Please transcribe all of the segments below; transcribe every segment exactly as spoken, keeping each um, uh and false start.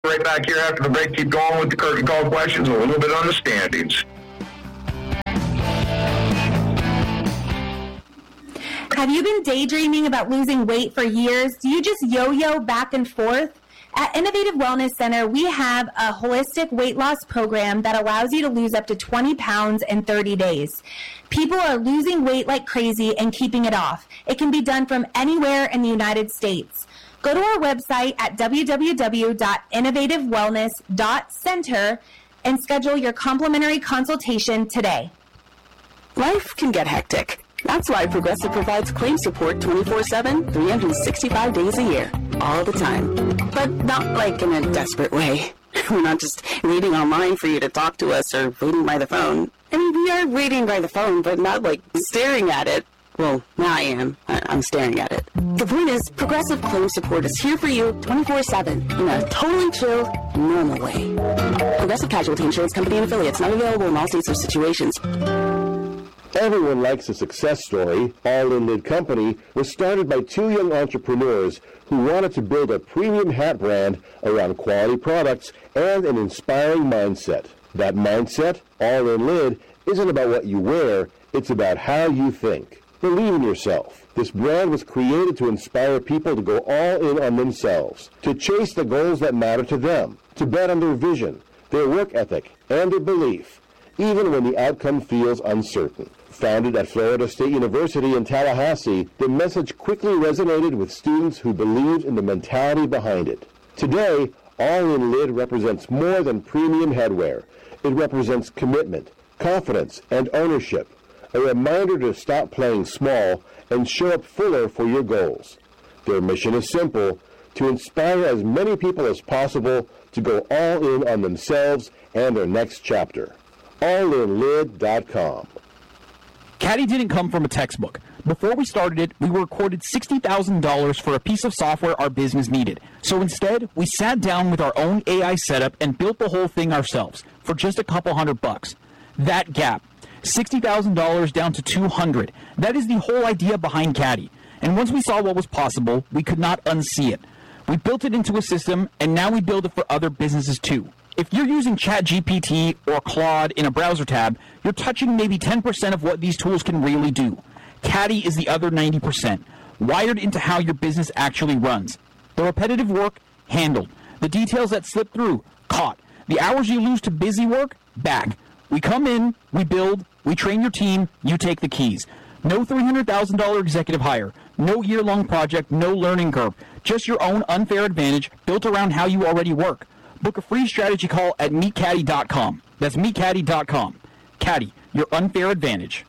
Right back here after the break. Keep going with the curtain call questions, a little bit on the standings. Have you been daydreaming about losing weight for years? Do you just yo-yo back and forth? At Innovative Wellness Center, we have a holistic weight loss program that allows you to lose up to twenty pounds in thirty days. People are losing weight like crazy and keeping it off. It can be done from anywhere in the United States. Go to our website at w w w dot innovative wellness dot center and schedule your complimentary consultation today. Life can get hectic. That's why Progressive provides claim support twenty-four seven, three hundred sixty-five days a year, all the time. But not like in a desperate way. We're not just waiting online for you to talk to us or waiting by the phone. I mean, we are waiting by the phone, but not like staring at it. Well, now I am. I- I'm staring at it. The point is, Progressive claim support is here for you twenty-four seven in a totally chill, normal way. Progressive Casualty Insurance Company and Affiliates, not available in all states or situations. Everyone likes a success story. All In Lid Company was started by two young entrepreneurs who wanted to build a premium hat brand around quality products and an inspiring mindset. That mindset, All In Lid, isn't about what you wear, it's about how you think. Believe in yourself. This brand was created to inspire people to go all in on themselves, to chase the goals that matter to them, to bet on their vision, their work ethic, and their belief, even when the outcome feels uncertain. Founded at Florida State University in Tallahassee, the message quickly resonated with students who believed in the mentality behind it. Today, All In Lid represents more than premium headwear. It represents commitment, confidence, and ownership. A reminder to stop playing small and show up fuller for your goals. Their mission is simple: to inspire as many people as possible to go all in on themselves and their next chapter. all in lid dot com. Caddy didn't come from a textbook. Before we started it, we were quoted sixty thousand dollars for a piece of software our business needed. So instead, we sat down with our own A I setup and built the whole thing ourselves for just a couple hundred bucks. That gap, sixty thousand dollars down to two hundred dollars. That is the whole idea behind Caddy. And once we saw what was possible, we could not unsee it. We built it into a system, and now we build it for other businesses too. If you're using ChatGPT or Claude in a browser tab, you're touching maybe ten percent of what these tools can really do. Caddy is the other ninety percent, wired into how your business actually runs. The repetitive work, handled. The details that slip through, caught. The hours you lose to busy work, back. We come in, we build, we train your team, you take the keys. No three hundred thousand dollars executive hire, no year-long project, no learning curve. Just your own unfair advantage built around how you already work. Book a free strategy call at meet caddy dot com. That's meet caddy dot com. Caddy, your unfair advantage.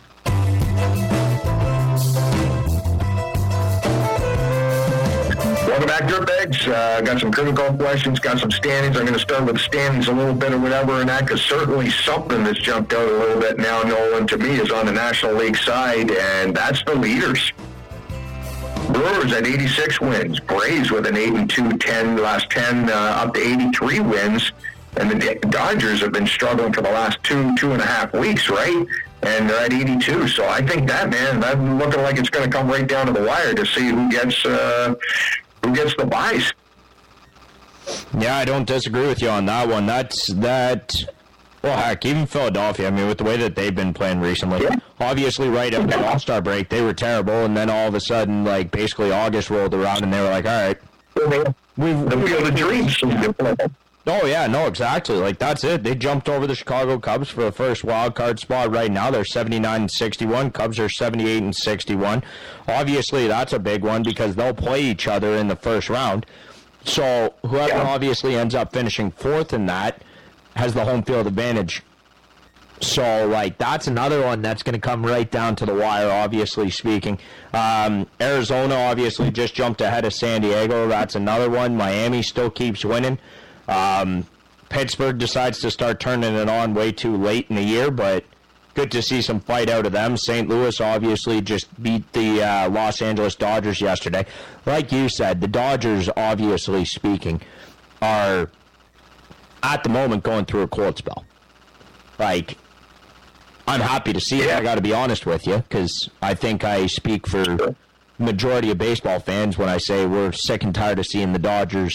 Welcome back, Dirtbags. Uh, got some critical questions, got some standings. I'm going to start with the standings a little bit or whatever, and that because certainly something that's jumped out a little bit now, Nolan, to me, is on the National League side, and that's the leaders. Brewers at eighty-six wins. Braves with an eight and two, ten, last ten, uh, up to eighty-three wins. And the Dodgers have been struggling for the last two, two and a half weeks, right? And they're at eighty-two. So I think that, man, that's looking like it's going to come right down to the wire to see who gets uh, who gets the buys. Yeah, I don't disagree with you on that one. That's that. Well, heck, even Philadelphia, I mean, with the way that they've been playing recently, yeah. Obviously right after the All-Star break, they were terrible, and then all of a sudden, like, basically August rolled around, and they were like, all right. We've, the field of dreams. Oh, yeah, no, exactly. Like, that's it. They jumped over the Chicago Cubs for the first wild card spot right now. They're seventy-nine and sixty-one. Cubs are seventy-eight and sixty-one. Obviously, that's a big one because they'll play each other in the first round. So whoever yeah. obviously ends up finishing fourth in that has the home field advantage. So, like, that's another one that's going to come right down to the wire, obviously speaking. Um, Arizona obviously just jumped ahead of San Diego. That's another one. Miami still keeps winning. Um, Pittsburgh decides to start turning it on way too late in the year, but good to see some fight out of them. Saint Louis obviously just beat the uh, Los Angeles Dodgers yesterday. Like you said, the Dodgers, obviously speaking, are at the moment going through a cold spell. Like, I'm happy to see it, I got to be honest with you, because I think I speak for the majority of baseball fans when I say we're sick and tired of seeing the Dodgers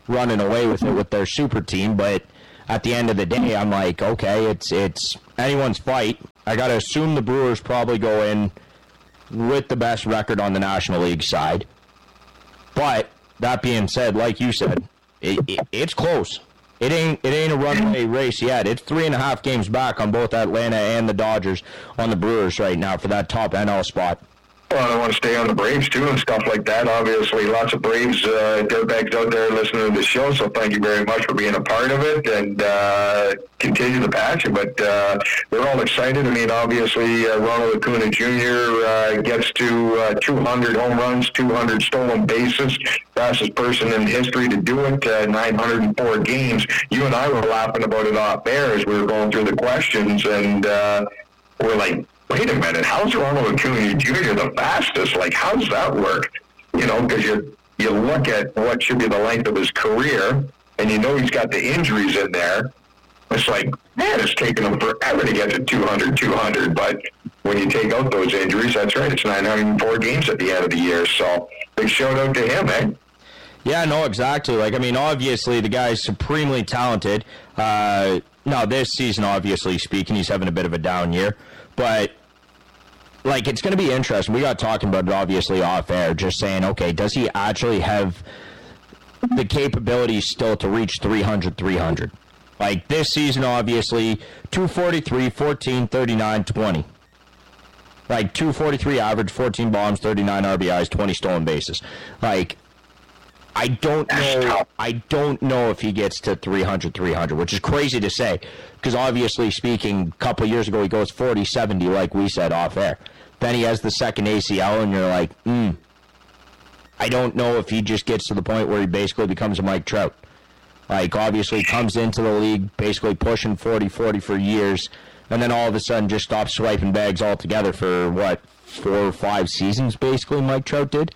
running away with it with their super team, but at the end of the day, I'm like, okay, it's it's anyone's fight. I got to assume the Brewers probably go in with the best record on the National League side. But that being said, like you said, it, it, it's close. It ain't it ain't a runaway race yet. It's three and a half games back on both Atlanta and the Dodgers on the Brewers right now for that top N L spot. Well, I want to stay on the Braves, too, and stuff like that. Obviously, lots of Braves uh, dirtbags out there listening to the show, so thank you very much for being a part of it, and uh, continue the passion. But uh, they're all excited. I mean, obviously, uh, Ronald Acuna Junior Uh, gets to uh, two hundred home runs, two hundred stolen bases, fastest person in history to do it, uh, nine hundred four games. You and I were laughing about it off air as we were going through the questions, and uh, we're like, wait a minute, how's Ronald Acuna Junior the fastest? Like, how does that work? You know, because you you look at what should be the length of his career, and you know he's got the injuries in there. It's like, man, it's taken him forever to get to two hundred, two hundred. But when you take out those injuries, that's right, it's nine hundred four games at the end of the year. So big shout out to him, eh? Yeah, no, exactly. Like, I mean, obviously the guy's supremely talented. Uh, now, this season, obviously speaking, he's having a bit of a down year. But, like, it's going to be interesting. We got talking about it, obviously, off air, just saying, okay, does he actually have the capabilities still to reach three hundred, three hundred? Like, this season, obviously, two forty-three, fourteen, thirty-nine, twenty. Like, two forty-three average, fourteen bombs, thirty-nine R B Is, twenty stolen bases. Like, I don't know. I don't know if he gets to three hundred, three hundred, which is crazy to say, because obviously speaking, a couple of years ago he goes forty, seventy, like we said off air. Then he has the second A C L, and you're like, hmm. I don't know if he just gets to the point where he basically becomes a Mike Trout. Like, obviously comes into the league basically pushing forty, forty for years, and then all of a sudden just stops swiping bags altogether for, what, four or five seasons, basically, Mike Trout did?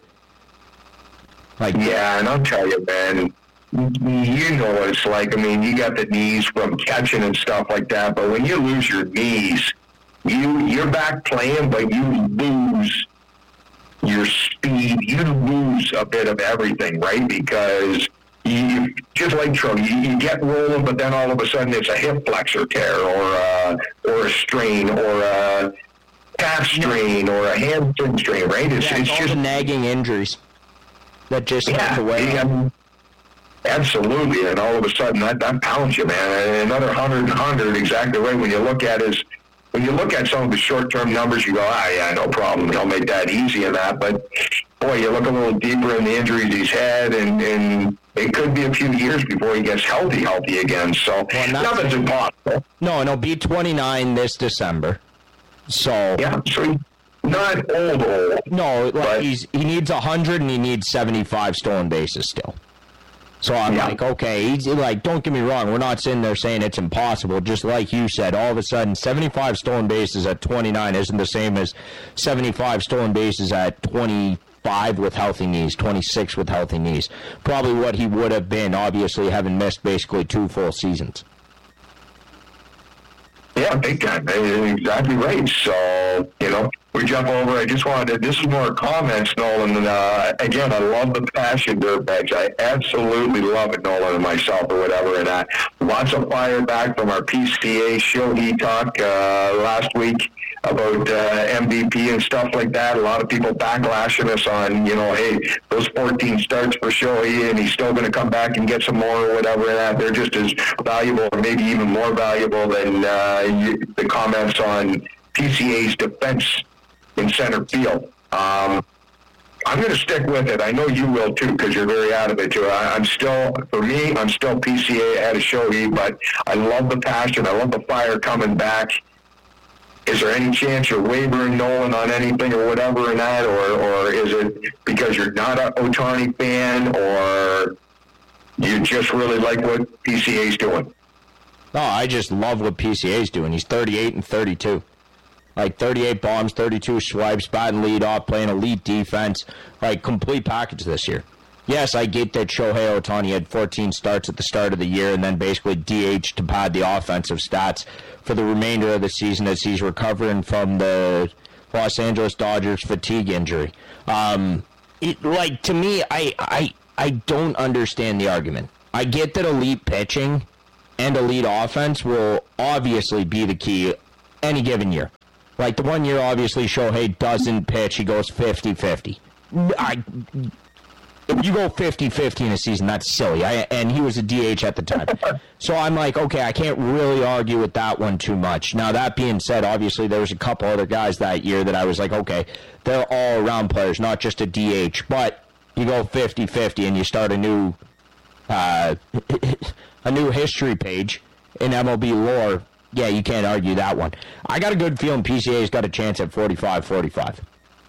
Like, yeah, and I'll tell you, man, you know what it's like. I mean, you got the knees from catching and stuff like that, but when you lose your knees, you, you're back playing, but you lose your speed. You lose a bit of everything, right? Because you, just like Trout, you, you get rolling, but then all of a sudden it's a hip flexor tear or a, or a strain or a calf strain or a hamstring strain, right? It's, yeah, it's, it's all just the nagging injuries that just yeah, have away. Yeah, absolutely, and all of a sudden that, that pounds you, man. And another hundred, hundred, exactly right. When you look at his, when you look at some of the short-term numbers, you go, ah, yeah, no problem. He'll make that easy in that. But boy, you look a little deeper in the injuries he's had, and, and it could be a few years before he gets healthy, healthy again. So well, nothing's impossible. No, and he'll be twenty-nine this December. So yeah, so. He, Not old, old. No, like he's he needs one hundred and he needs seventy-five stolen bases still. So I'm yeah. like, okay, he's like, don't get me wrong, we're not sitting there saying it's impossible. Just like you said, all of a sudden, seventy-five stolen bases at twenty-nine isn't the same as seventy-five stolen bases at twenty-five with healthy knees, twenty-six with healthy knees. Probably what he would have been, obviously, having missed basically two full seasons. Yeah, big time. Exactly right. So, you know, we jump over. I just wanted to, this is more comments, Nolan. And, uh, again, I love the passion, dirtbags. I absolutely love it, Nolan and myself or whatever. And uh, lots of fire back from our P C A show he talked uh, last week about uh, M V P and stuff like that. A lot of people backlashing us on, you know, hey, those fourteen starts for Shohei and he's still going to come back and get some more or whatever. And that they're just as valuable or maybe even more valuable than uh, you, the comments on P C A's defense in center field. Um, I'm going to stick with it. I know you will too, because you're very out of it too. I, I'm still, for me, I'm still P C A ahead of Shohei, but I love the passion. I love the fire coming back. Is there any chance you're wavering, Nolan, on anything or whatever in that, or, or is it because you're not an Ohtani fan, or you just really like what P C A's doing? No, I just love what P C A's doing. He's thirty-eight and thirty-two. Like thirty-eight bombs, thirty-two swipes, batting lead off, playing elite defense. Like, complete package this year. Yes, I get that Shohei Ohtani had fourteen starts at the start of the year and then basically D H'd to pad the offensive stats for the remainder of the season as he's recovering from the Los Angeles Dodgers fatigue injury. Um, it, like, to me, I, I I don't understand the argument. I get that elite pitching and elite offense will obviously be the key any given year. Like the one year, obviously, Shohei doesn't pitch. He goes fifty-fifty. I, if you go fifty-fifty in a season, that's silly. I, and he was a D H at the time. So I'm like, okay, I can't really argue with that one too much. Now, that being said, obviously, there was a couple other guys that year that I was like, okay, they're all-around players, not just a D H. But you go fifty-fifty and you start a new, uh, a new history page in M L B lore. Yeah, you can't argue that one. I got a good feeling P C A's got a chance at forty-five forty-five.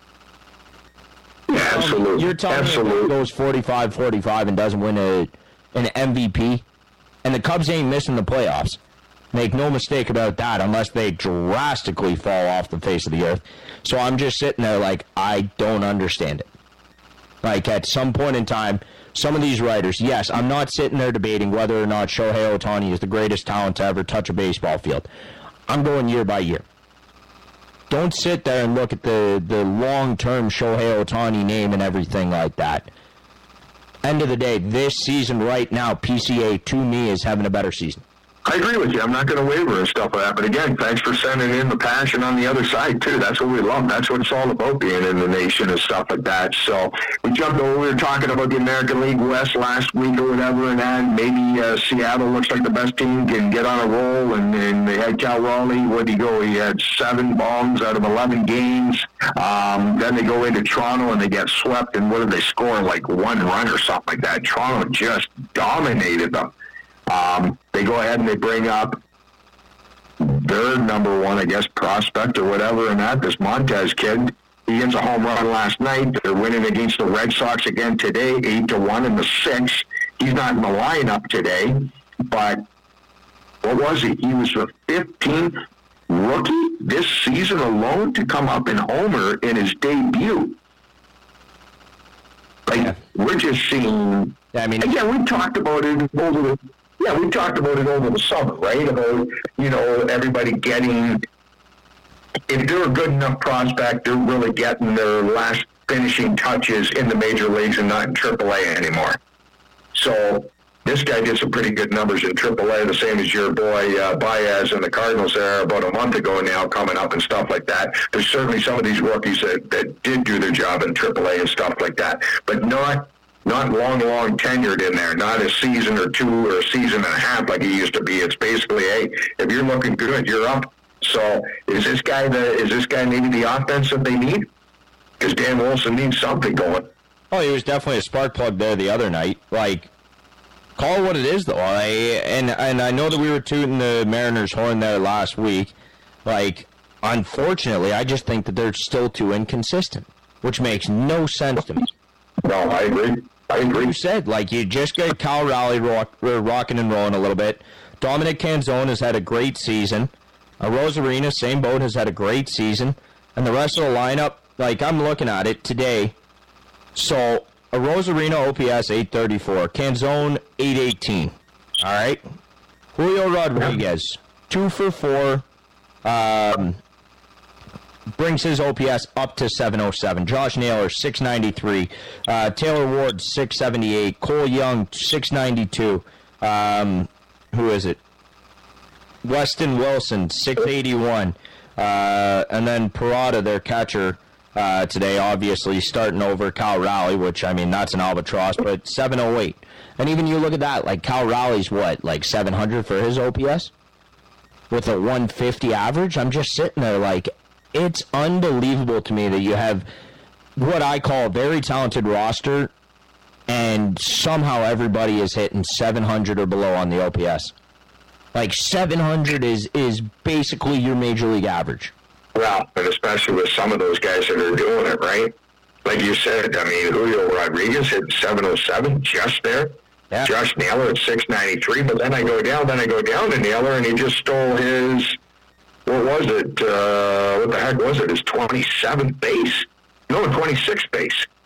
Yeah, absolutely. You're telling absolutely. me if he goes forty-five forty-five and doesn't win a, an M V P, and the Cubs ain't missing the playoffs. Make no mistake about that, unless they drastically fall off the face of the earth. So I'm just sitting there like, I don't understand it. Like, at some point in time, some of these writers, yes, I'm not sitting there debating whether or not Shohei Ohtani is the greatest talent to ever touch a baseball field. I'm going year by year. Don't sit there and look at the, the long-term Shohei Ohtani name and everything like that. End of the day, this season right now, P C A, to me, is having a better season. I agree with you. I'm not going to waver and stuff like that. But again, thanks for sending in the passion on the other side, too. That's what we love. That's what it's all about, being in the nation and stuff like that. So we jumped over. We were talking about the American League West last week or whatever, and then maybe uh, Seattle looks like the best team, can get on a roll. And, and they had Cal Raleigh. Where'd he go? He had seven bombs out of eleven games. Um, then they go into Toronto, and they get swept. And what did they score? Like one run or something like that. Toronto just dominated them. Um, they go ahead and they bring up their number one, I guess, prospect or whatever, and that, this Montez kid. He gets a home run last night. They're winning against the Red Sox again today, eight to one in the sixth. He's not in the lineup today, but what was he? He was the fifteenth rookie this season alone to come up and homer in his debut. Like, yeah. We're just seeing. Yeah, I mean, again, we talked about it over the. Yeah, we talked about it over the summer, right? About, you know, everybody getting, if they're a good enough prospect, they're really getting their last finishing touches in the major leagues and not in triple A anymore. So this guy did some pretty good numbers in triple A, the same as your boy uh, Baez and the Cardinals there about a month ago now, coming up and stuff like that. There's certainly some of these rookies that, that did do their job in triple A and stuff like that, but not Not long, long tenured in there, not a season or two or a season and a half like it used to be. It's basically, hey, if you're looking good, you're up. So is this guy the is this guy maybe the offense that they need? Because Dan Wilson needs something going. Oh, he was definitely a spark plug there the other night. Like, call it what it is, though. I, and and I know that we were tooting the Mariners' horn there last week. Like, unfortunately, I just think that they're still too inconsistent, which makes no sense to me. No, I agree. I agree. You said, like, you just get Cal Raleigh rock, rocking and rolling a little bit. Dominic Canzone has had a great season. Uh, Rosarina, same boat, has had a great season. And the rest of the lineup, like, I'm looking at it today. So, a Rosarina O P S eight thirty-four. Canzone eight eighteen. All right? Julio Rodriguez, two for four. Um... brings his O P S up to seven oh seven. Josh Naylor, six ninety-three. Uh, Taylor Ward, six seventy-eight. Cole Young, six ninety-two. Um, who is it? Weston Wilson, six eighty-one. Uh, and then Parada, their catcher, uh, today, obviously starting over Cal Raleigh, which, I mean, that's an albatross, but seven oh eight. And even you look at that, like, Cal Raleigh's what, like seven hundred for his O P S? With a one fifty average? I'm just sitting there like, it's unbelievable to me that you have what I call a very talented roster, and somehow everybody is hitting seven hundred or below on the O P S. Like, seven hundred is, is basically your major league average. Well, and especially with some of those guys that are doing it, right? Like you said, I mean, Julio Rodriguez hit seven oh seven just there. Yeah. Josh Naylor at six ninety-three, but then I go down, then I go down to Naylor, and he just stole his... What was it? Uh, what the heck was it? His twenty-seventh base. No, twenty-sixth base.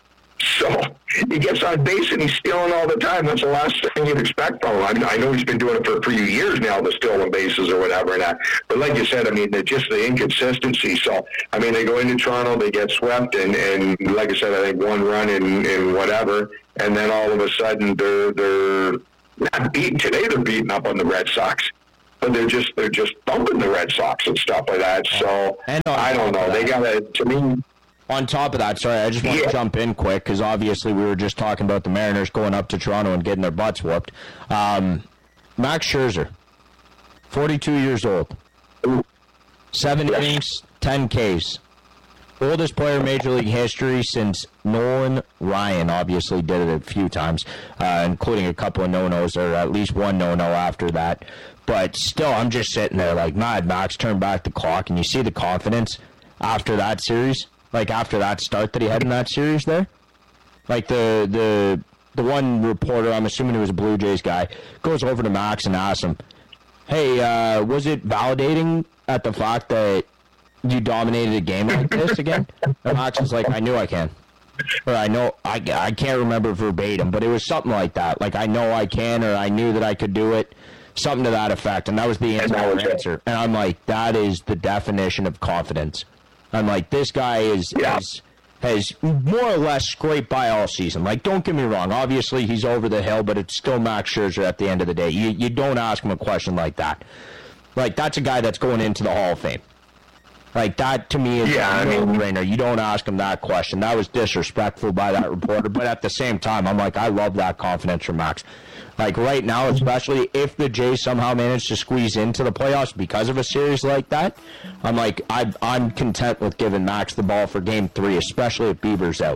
So he gets on base and he's stealing all the time. That's the last thing you'd expect from him. I, mean, I know he's been doing it for a few years now, the stealing bases or whatever. And that. But like you said, I mean, they're just the inconsistency. So, I mean, they go into Toronto, they get swept, and, and like I said, I think one run in, in whatever. And then all of a sudden they're, they're not beating. Today they're beating up on the Red Sox. But they're just they're just bumping the Red Sox and stuff like that. So, I don't know. They got to, to me... On top of that, sorry, I just want yeah. to jump in quick because obviously we were just talking about the Mariners going up to Toronto and getting their butts whooped. Um, Max Scherzer, forty-two years old, seven yes. innings, ten Ks. Oldest player in Major League history since Nolan Ryan obviously did it a few times, uh, including a couple of no-nos or at least one no-no after that. But still, I'm just sitting there like, Mad Max, turn back the clock, and you see the confidence after that series. Like, after that start that he had in that series there. Like, the the the one reporter, I'm assuming it was a Blue Jays guy, goes over to Max and asks him, hey, uh, was it validating at the fact that you dominated a game like this again? And Max was like, I knew I can. Or I know, I, I can't remember verbatim, but it was something like that. Like, I know I can, or I knew that I could do it. Something to that effect. And that was the entire answer. And I'm like, that is the definition of confidence. I'm like, this guy is, yeah. is has more or less scraped by all season. Like, don't get me wrong. Obviously, he's over the hill, but it's still Max Scherzer at the end of the day. You you don't ask him a question like that. Like, that's a guy that's going into the Hall of Fame. Like, that, to me, is yeah, a no-brainer. You don't ask him that question. That was disrespectful by that reporter. But at the same time, I'm like, I love that confidence from Max. Like, right now, especially if the Jays somehow manage to squeeze into the playoffs because of a series like that, I'm like, I, I'm content with giving Max the ball for game three, especially if Bieber's out.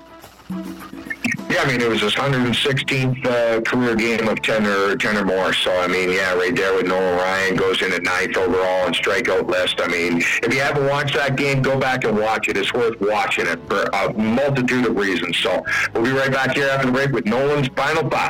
Yeah, I mean, it was his one hundred sixteenth uh, career game of ten or ten or more. So, I mean, yeah, right there with Nolan Ryan, goes in at ninth overall in strikeout list. I mean, if you haven't watched that game, go back and watch it. It's worth watching it for a multitude of reasons. So, we'll be right back here after the break with Nolan's final thought.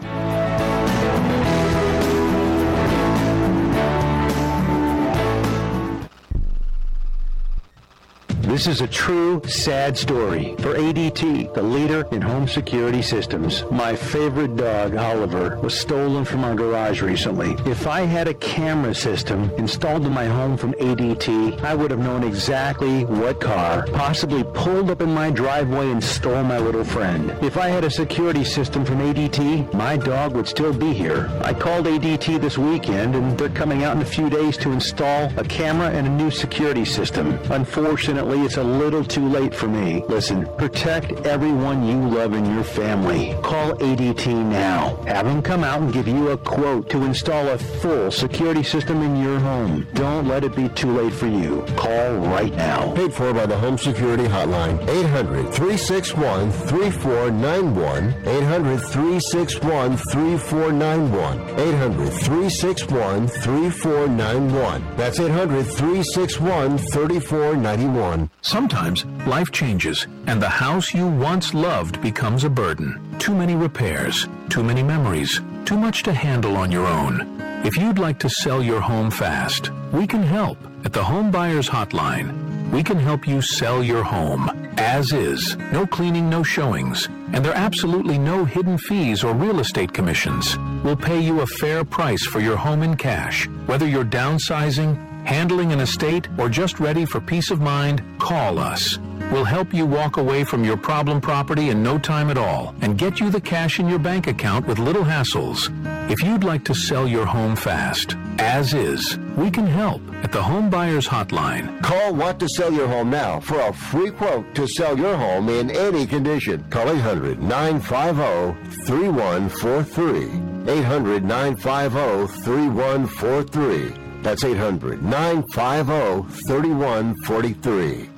This is a true, sad story for A D T, the leader in home security systems. My favorite dog, Oliver, was stolen from our garage recently. If I had a camera system installed in my home from A D T, I would have known exactly what car possibly pulled up in my driveway and stole my little friend. If I had a security system from A D T, my dog would still be here. I called A D T this weekend, and they're coming out in a few days to install a camera and a new security system. Unfortunately, it's a little too late for me. Listen, protect everyone you love in your family. Call A D T now. Have them come out and give you a quote to install a full security system in your home. Don't let it be too late for you. Call right now. Paid for by the Home Security Hotline. eight hundred, three six one, three four nine one. eight hundred, three six one, three four nine one. eight hundred, three six one, three four nine one. That's eight hundred, three six one, three four nine one. Sometimes life changes and the house you once loved becomes a burden. Too many repairs, too many memories, too much to handle on your own. If you'd like to sell your home fast, we can help at the Home Buyers Hotline. We can help you sell your home as is. No cleaning, no showings, and there are absolutely no hidden fees or real estate commissions. We'll pay you a fair price for your home in cash. Whether you're downsizing, handling an estate, or just ready for peace of mind, call us. We'll help you walk away from your problem property in no time at all and get you the cash in your bank account with little hassles. If you'd like to sell your home fast, as is, we can help at the Home Buyers Hotline. Call Want to Sell Your Home now for a free quote to sell your home in any condition. Call eight hundred, nine five zero, three one four three. eight hundred, nine five zero, three one four three. That's eight hundred, nine five zero, three one four three.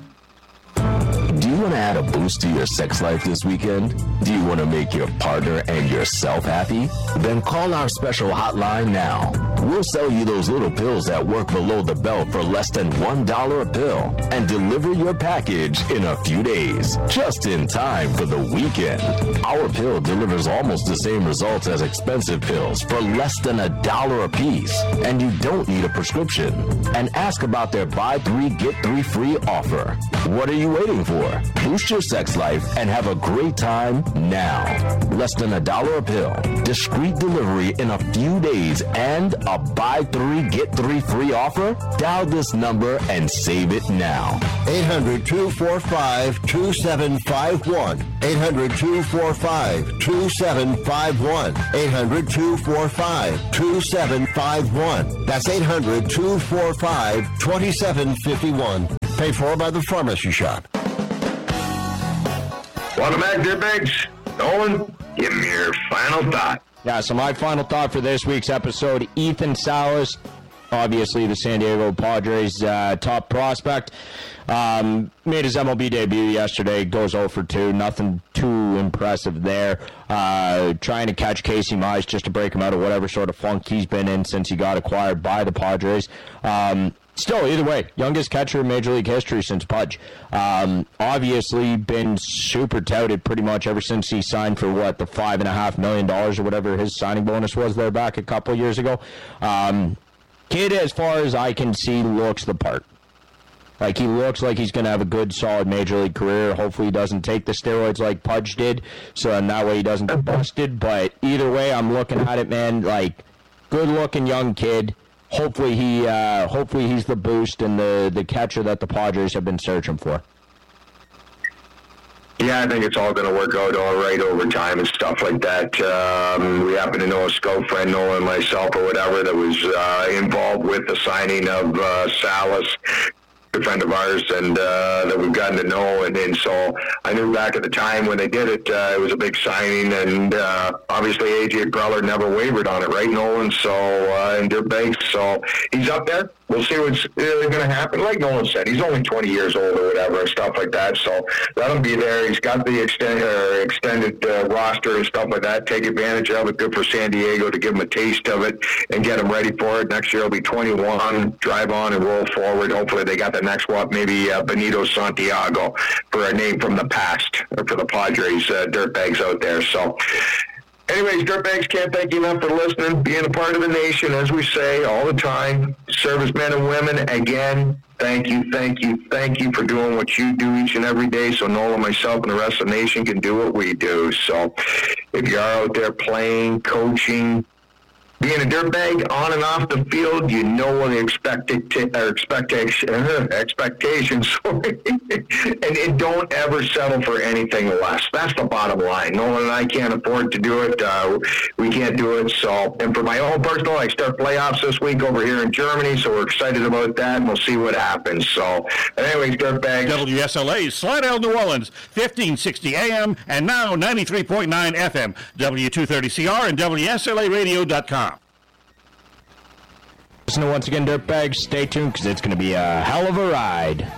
Do you want to add a boost to your sex life this weekend? Do you want to make your partner and yourself happy? Then call our special hotline now. We'll sell you those little pills that work below the belt for less than one dollar a pill and deliver your package in a few days, just in time for the weekend. Our pill delivers almost the same results as expensive pills for less than a dollar a piece, and you don't need a prescription. And ask about their buy three, get three free offer. What are you waiting for? Boost your sex life and have a great time now. Less than a dollar a pill, discreet delivery in a few days, and a buy three, get three free offer? Dial this number and save it now. eight hundred, two four five, two seven five one. eight hundred, two four five, two seven five one. eight hundred, two four five, two seven five one. That's eight hundred, two four five, two seven five one. Paid for by the Pharmacy Shop. Welcome back, Dirtbags. Nolan, give me your final thought. Yeah, so my final thought for this week's episode, Ethan Salas, obviously the San Diego Padres' uh, top prospect, um, made his M L B debut yesterday, goes oh for two, nothing too impressive there. Uh, trying to catch Casey Mize just to break him out of whatever sort of funk he's been in since he got acquired by the Padres. Um, Still, either way, youngest catcher in Major League history since Pudge. Um, obviously been super touted pretty much ever since he signed for, what, the five point five million dollars or whatever his signing bonus was there back a couple years ago. Um, kid, as far as I can see, looks the part. Like, he looks like he's going to have a good, solid Major League career. Hopefully he doesn't take the steroids like Pudge did, so in that way he doesn't get busted. But either way, I'm looking at it, man, like, good-looking young kid. Hopefully he, uh, hopefully he's the boost and the, the catcher that the Padres have been searching for. Yeah, I think it's all going to work out all right over time and stuff like that. Um, we happen to know a scout friend, Nolan, myself, or whatever, that was uh, involved with the signing of uh, Salas, a friend of ours, and uh, that we've gotten to know. And, and so I knew back at the time when they did it, uh, it was a big signing, and uh, obviously A J Preller never wavered on it, right, Nolan? So, uh, and Dirtbags, so he's up there. We'll see what's really going to happen. Like Nolan said, he's only twenty years old or whatever and stuff like that. So let him be there. He's got the extend, uh, extended uh, roster and stuff like that. Take advantage of it. Good for San Diego to give him a taste of it and get him ready for it. Next year he'll be twenty-one. Drive on and roll forward. Hopefully they got the next one, maybe uh, Benito Santiago for a name from the past for the Padres uh, Dirtbags out there. So anyways, Dirtbags, can't thank you enough for listening, being a part of the nation, as we say all the time. Servicemen and women, again, thank you, thank you, thank you for doing what you do each and every day so Nola, myself, and the rest of the nation can do what we do. So if you are out there playing, coaching, being a dirtbag on and off the field, you know what the expected t- or expectation, uh, expectations sorry. and, and don't ever settle for anything less. That's the bottom line. Nolan and I can't afford to do it. Uh, we can't do it. So, and for my own personal, I start playoffs this week over here in Germany, so we're excited about that, and we'll see what happens. So, anyways, dirtbags. W S L A, Slidell, New Orleans, fifteen sixty A M, and now ninety-three point nine F M, W two thirty C R, and W S L A radio dot com. Listen to once again, Dirtbags. Stay tuned because it's going to be a hell of a ride.